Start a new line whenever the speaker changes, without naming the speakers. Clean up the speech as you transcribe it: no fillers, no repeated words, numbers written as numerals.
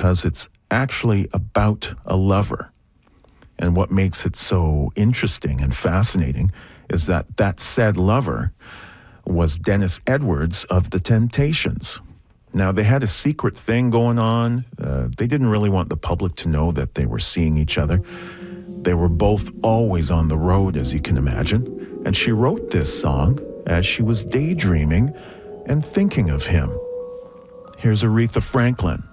because it's actually about a lover. And what makes it so interesting and fascinating is that that said lover was Dennis Edwards of The Temptations. Now, they had a secret thing going on. They didn't really want the public to know that they were seeing each other. They were both always on the road, as you can imagine. And she wrote this song as she was daydreaming and thinking of him. Here's Aretha Franklin.